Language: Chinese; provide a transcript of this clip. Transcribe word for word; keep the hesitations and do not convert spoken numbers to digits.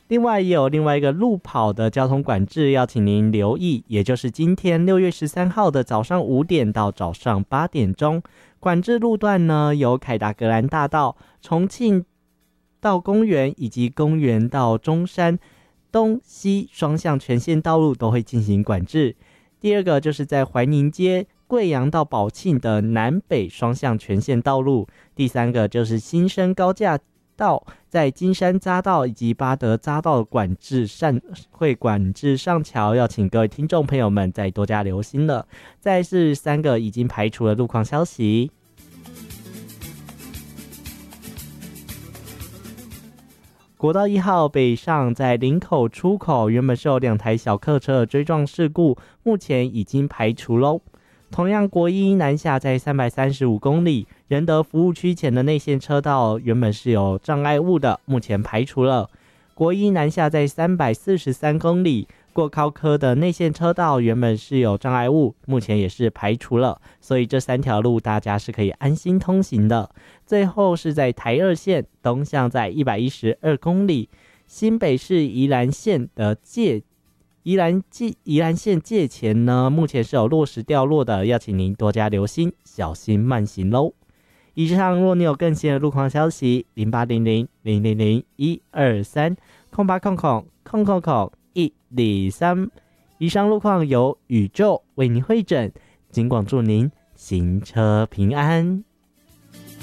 另外也有另外一个路跑的交通管制要请您留意，也就是今天六月十三号的早上五点到早上八点钟，管制路段呢有凯达格兰大道、重庆到公园以及公园到中山东西双向全线道路都会进行管制。第二个就是在怀宁街贵阳到宝庆的南北双向全线道路。第三个就是新生高架道在金山匝道以及巴德匝道管制上会管制上桥，要请各位听众朋友们再多加留心了。再来是三个已经排除了路况消息。国道一号北上在林口出口原本是有两台小客车的追撞事故，目前已经排除咯。同样国一南下在三百三十五公里仁德服务区前的内线车道原本是有障碍物的，目前排除了。国一南下在三百四十三公里过高科的内线车道原本是有障碍物，目前也是排除了，所以这三条路大家是可以安心通行的。最后是在台二线东向在一百一十二公里新北市宜兰县的界宜兰宜兰县界前呢，目前是有落石掉落的，要请您多加留心，小心慢行咯。以上若你有更新的路况消息，零八零零零零零一二三空八空空空空空一二三。以上路况由宇宙为您汇整，尽管祝您行车平安。